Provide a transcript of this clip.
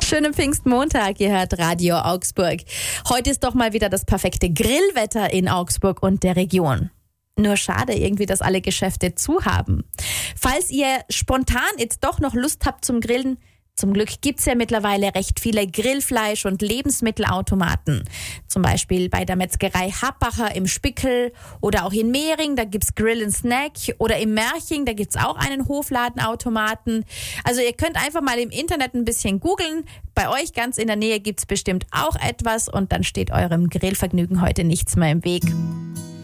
Schönen Pfingstmontag, ihr hört Radio Augsburg. Heute ist doch mal wieder das perfekte Grillwetter in Augsburg und der Region. Nur schade irgendwie, dass alle Geschäfte zu haben. Falls ihr spontan jetzt doch noch Lust habt zum Grillen, zum Glück gibt's ja mittlerweile recht viele Grillfleisch- und Lebensmittelautomaten. Zum Beispiel bei der Metzgerei Happacher im Spickel oder auch in Mehring, da gibt's Grill & Snack, oder im Märching, da gibt's auch einen Hofladenautomaten. Also ihr könnt einfach mal im Internet ein bisschen googeln. Bei euch ganz in der Nähe gibt's bestimmt auch etwas und dann steht eurem Grillvergnügen heute nichts mehr im Weg.